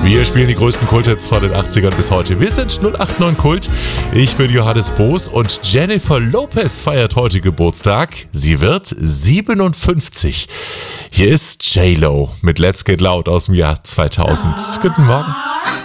Wir spielen die größten Kulthits von den 80ern bis heute. Wir sind 089 Kult. Ich bin Johannes Boos und Jennifer Lopez feiert heute Geburtstag. Sie wird 57. Hier ist J-Lo mit Let's Get Loud aus dem Jahr 2000. Guten Morgen.